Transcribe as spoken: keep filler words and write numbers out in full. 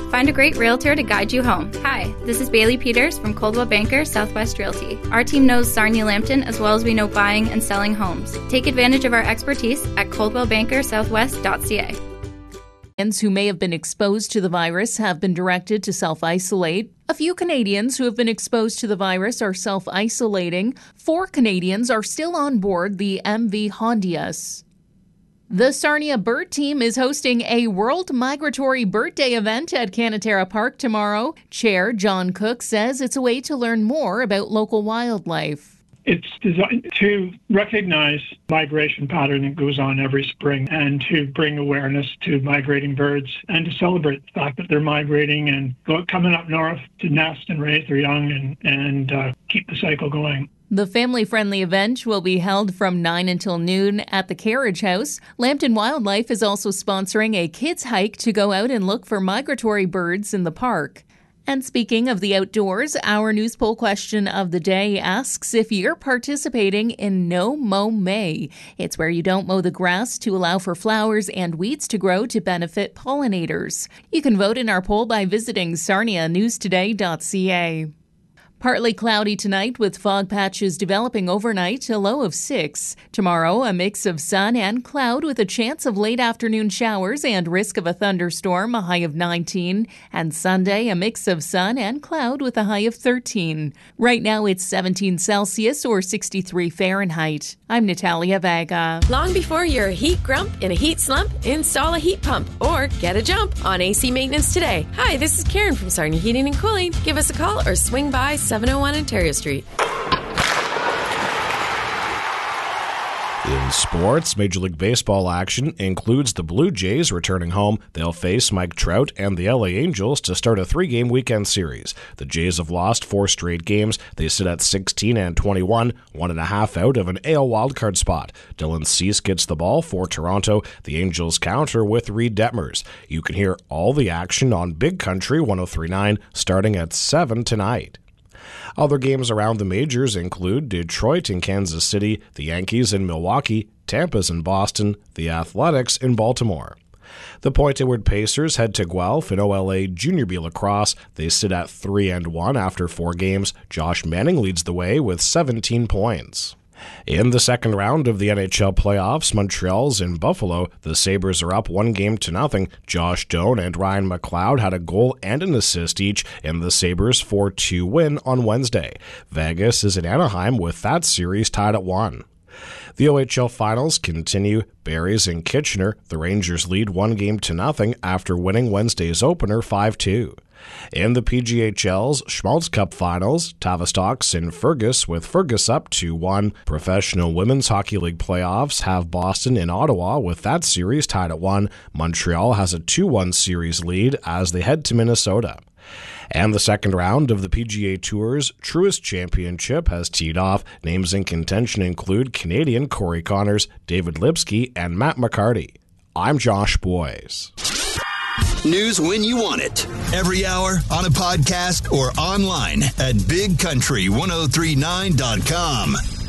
Find a great realtor to guide you home. Hi, this is Bailey Peters from Coldwell Banker Southwest Realty. Our team knows Sarnia Lambton as well as we know buying and selling homes. Take advantage of our expertise at coldwell banker southwest dot c a. Who may have been exposed to the virus have been directed to self-isolate. A few Canadians who have been exposed to the virus are self-isolating. Four Canadians are still on board the M V Hondias. The Sarnia Bird Team is hosting a World Migratory Bird Day event at Canaterra Park tomorrow. Chair John Cook says it's a way to learn more about local wildlife. It's designed to recognize migration pattern that goes on every spring and to bring awareness to migrating birds and to celebrate the fact that they're migrating and go, coming up north to nest and raise their young and, and uh, keep the cycle going. The family-friendly event will be held from nine until noon at the Carriage House. Lambton Wildlife is also sponsoring a kids' hike to go out and look for migratory birds in the park. And speaking of the outdoors, our news poll question of the day asks if you're participating in No Mow May. It's where you don't mow the grass to allow for flowers and weeds to grow to benefit pollinators. You can vote in our poll by visiting sarnia news today dot c a. Partly cloudy tonight with fog patches developing overnight, a low of six. Tomorrow, a mix of sun and cloud with a chance of late afternoon showers and risk of a thunderstorm, a high of nineteen. And Sunday, a mix of sun and cloud with a high of thirteen. Right now, it's seventeen Celsius or sixty-three Fahrenheit. I'm Natalia Vega. Long before you're a heat grump in a heat slump, install a heat pump or get a jump on A C maintenance today. Hi, this is Karen from Sarnia Heating and Cooling. Give us a call or swing by seven oh one Ontario Street. In sports, Major League Baseball action includes the Blue Jays returning home. They'll face Mike Trout and the L A Angels to start a three-game weekend series. The Jays have lost four straight games. They sit at sixteen and twenty-one, one and a half out of an A L wildcard spot. Dylan Cease gets the ball for Toronto. The Angels counter with Reed Detmers. You can hear all the action on Big Country one oh three point nine starting at seven tonight. Other games around the majors include Detroit and Kansas City, the Yankees in Milwaukee, Tampa's in Boston, the Athletics in Baltimore. The Point Edward Pacers head to Guelph in O L A Junior B lacrosse. They sit at three and one after four games. Josh Manning leads the way with seventeen points. In the second round of the N H L playoffs, Montreal's in Buffalo. The Sabres are up one game to nothing. Josh Doan and Ryan McLeod had a goal and an assist each in the Sabres' four two win on Wednesday. Vegas is in Anaheim with that series tied at one. The O H L finals continue. Barrie's in Kitchener. The Rangers lead one game to nothing after winning Wednesday's opener five two. In the P G H L's Schmaltz Cup Finals, Tavistock's in Fergus with Fergus up two one. Professional Women's Hockey League playoffs have Boston in Ottawa with that series tied at one. Montreal has a two one series lead as they head to Minnesota. And the second round of the P G A Tour's Truist Championship has teed off. Names in contention include Canadian Corey Connors, David Lipsky, and Matt McCarty. I'm Josh Boyes. News when you want it. Every hour, on a podcast, or online at big country ten thirty-nine dot com.